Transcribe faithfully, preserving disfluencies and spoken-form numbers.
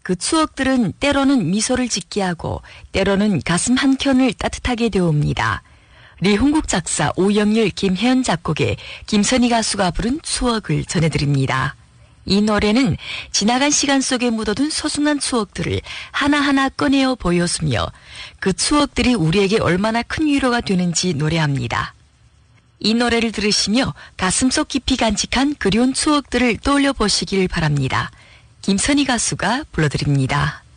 그 추억들은 때로는 미소를 짓게 하고 때로는 가슴 한켠을 따뜻하게 되옵니다. 리홍국 작사, 오영일, 김혜연 작곡의 김선희 가수가 부른 추억을 전해드립니다. 이 노래는 지나간 시간 속에 묻어둔 소중한 추억들을 하나하나 꺼내어 보여주며 그 추억들이 우리에게 얼마나 큰 위로가 되는지 노래합니다. 이 노래를 들으시며 가슴속 깊이 간직한 그리운 추억들을 떠올려 보시길 바랍니다. 김선희 가수가 불러드립니다.